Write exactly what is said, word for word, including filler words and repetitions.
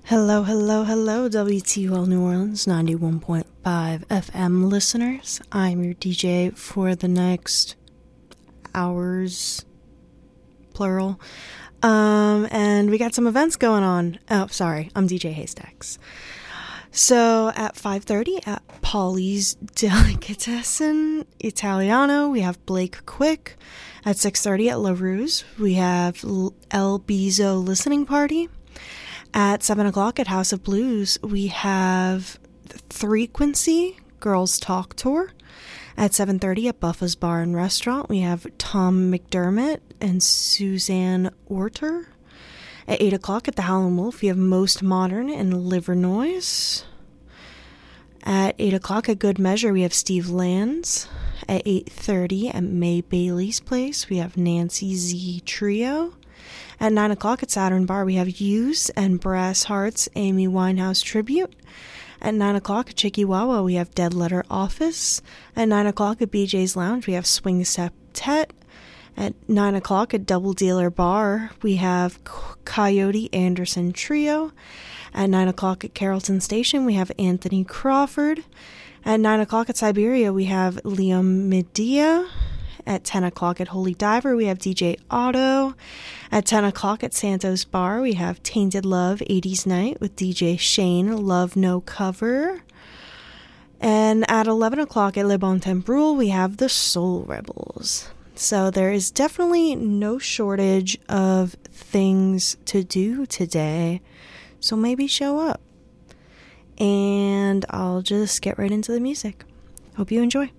Hello, hello, hello, W T U L New Orleans ninety-one point five F M listeners. I'm your D J for the next hours, plural. Um, and we got some events going on. Oh, sorry, I'm D J Haystacks. So at five thirty at Polly's Delicatessen Italiano, we have Blake Quick. At six thirty at La Ruse, we have El Bizo Listening Party. At seven o'clock at House of Blues, we have Frequency Girls Talk Tour. At seven thirty at Buffa's Bar and Restaurant, we have Tom McDermott and Suzanne Orter. At eight o'clock at the Howlin' Wolf, we have Most Modern and Liver Noise. At eight o'clock at Good Measure, we have Steve Lands. At eight thirty at May Bailey's Place, we have Nancy Z Trio. At nine o'clock at Saturn Bar, we have Use and Brass Hearts Amy Winehouse Tribute. At nine o'clock at Chicky Wawa, we have Dead Letter Office. At nine o'clock at B J's Lounge, we have Swing Septet. At nine o'clock at Double Dealer Bar, we have Coyote Anderson Trio. At nine o'clock at Carrollton Station, we have Anthony Crawford. At nine o'clock at Siberia, we have Liam Medea. At ten o'clock at Holy Diver, we have D J Otto. At ten o'clock at Santos Bar, we have Tainted Love eighties Night with D J Shane Love No Cover. And at eleven o'clock at Le Bon Temps Brûle, we have the Soul Rebels. So there is definitely no shortage of things to do today. So maybe show up. And I'll just get right into the music. Hope you enjoy.